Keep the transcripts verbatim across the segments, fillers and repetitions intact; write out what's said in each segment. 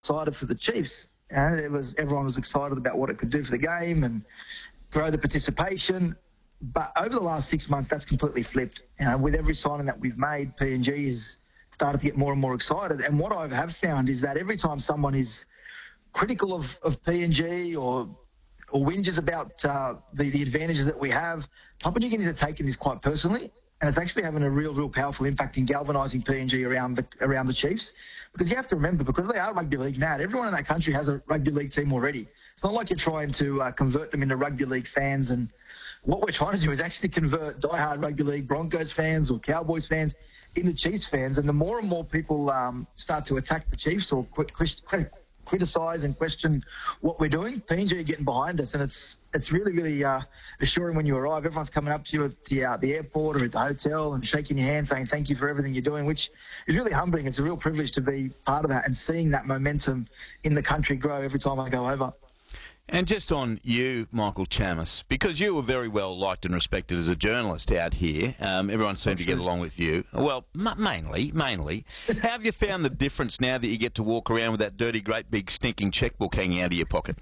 excited for the Chiefs. You know, it was everyone was excited about what it could do for the game and grow the participation. But over the last six months, that's completely flipped. You know, with every signing that we've made, P N G has started to get more and more excited. And what I have found is that every time someone is critical of, of P N G or or whinges about uh, the, the advantages that we have, Papua New Guineans are taking this quite personally, and it's actually having a real, real powerful impact in galvanising P N G around the around the Chiefs. Because you have to remember, because they are rugby league mad, everyone in that country has a rugby league team already. It's not like you're trying to uh, convert them into rugby league fans. And what we're trying to do is actually convert diehard rugby league Broncos fans or Cowboys fans into Chiefs fans. And the more and more people um, start to attack the Chiefs or quit, quit, quit, criticise and question what we're doing, P N G are getting behind us, and it's it's really, really uh, assuring when you arrive. Everyone's coming up to you at the, uh, the airport or at the hotel and shaking your hand, saying thank you for everything you're doing, which is really humbling. It's a real privilege to be part of that and seeing that momentum in the country grow every time I go over. And just on you, Michael Chammas, because you were very well liked and respected as a journalist out here. Um, everyone seemed to get along with you. Well, m- mainly, mainly. How have you found the difference now that you get to walk around with that dirty, great, big, stinking checkbook hanging out of your pocket?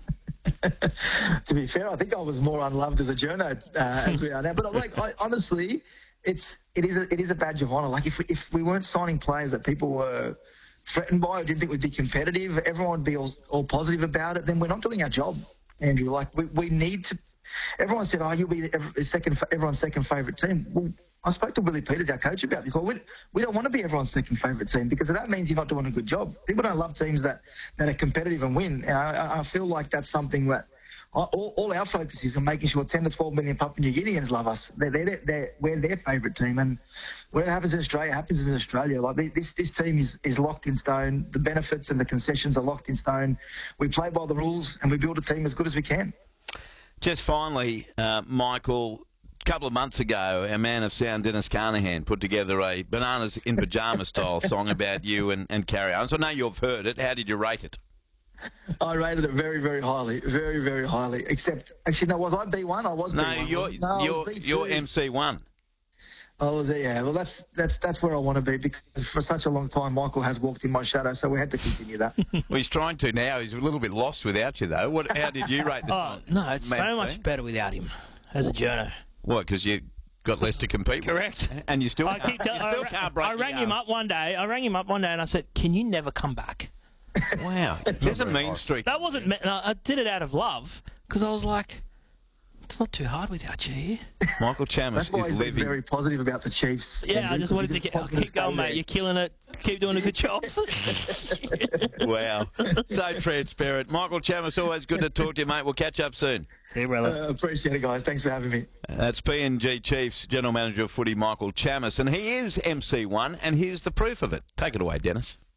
To be fair, I think I was more unloved as a journo uh, as we are now. But like, I, honestly, it's it is a, it is a badge of honour. Like if we, if we weren't signing players that people were threatened by or didn't think would be competitive, everyone would be all, all positive about it, then we're not doing our job, Andrew. Like we, we need to. Everyone said, "Oh, you'll be the second, everyone's second favourite team." Well, I spoke to Willie Peters, our coach, about this. Well, we, we don't want to be everyone's second favourite team because that means you're not doing a good job. People don't love teams that, that are competitive and win. And I, I feel like that's something that I, all, all our focus is on making sure ten to twelve million Papua New Guineans love us. They're, they're, they're, we're their favourite team, and whatever happens in Australia happens in Australia. Like this, this team is, is locked in stone. The benefits and the concessions are locked in stone. We play by the rules and we build a team as good as we can. Just finally, uh, Michael, a couple of months ago, our man of sound, Dennis Carnahan, put together a Bananas in Pyjamas style song about you and, and Carry On. So I know you've heard it. How did you rate it? I rated it very, very highly. Very, very highly. Except, actually, no, was I B one? I was no, B one. You're, no, you're, I was B two. you're M C one. I was there, yeah. Well, that's, that's, that's where I want to be because for such a long time, Michael has walked in my shadow, so we had to continue that. Well, he's trying to now. He's a little bit lost without you, though. What? How did you rate the Oh, no, it's so much thing? better without him as a journo. What, because you got less to compete Correct. with? And you still, I, keep can't, you tell- still I, can't break I the rang him arm. up one day. I rang him up one day and I said, "Can you never come back?" Wow. There's a mean streak. That wasn't. Me- no, I did it out of love because I was like, "It's not too hard without you here." Michael Chammas That's why is he's been living. very positive about the Chiefs. Yeah, Andrew, I just because wanted he to get, wants me keep going, stay mate. there. You're killing it. Keep doing a good job. Wow. So transparent. Michael Chammas, always good to talk to you, mate. We'll catch up soon. See you, brother. Uh, appreciate it, guys. Thanks for having me. That's P N G Chiefs General Manager of Footy, Michael Chammas, and he is M C one, and here's the proof of it. Take it away, Dennis.